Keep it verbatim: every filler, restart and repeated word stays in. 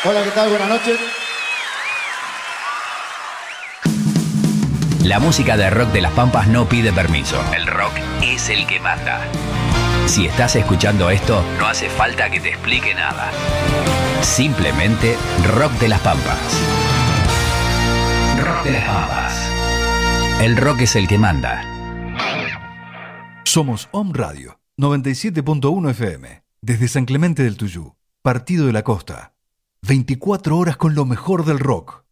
Hola, ¿qué tal? Buenas noches. La música de rock de las Pampas no pide permiso. El rock es el que manda. Si estás escuchando esto, no hace falta que te explique nada. Simplemente rock de las Pampas. Rock de las Pampas. El rock es el que manda. Somos Om Radio, noventa y siete punto uno F M, desde San Clemente del Tuyú, Partido de la Costa. veinticuatro horas con lo mejor del rock.